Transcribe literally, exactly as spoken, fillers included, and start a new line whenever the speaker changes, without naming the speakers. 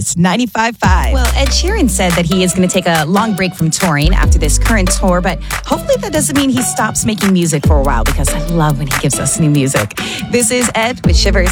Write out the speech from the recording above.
Kiss ninety-five point five.
Well, Ed Sheeran said that he is going to take a long break from touring after this current tour, but hopefully that doesn't mean he stops making music for a while, because I love when he gives us new music. This is Ed with Shivers.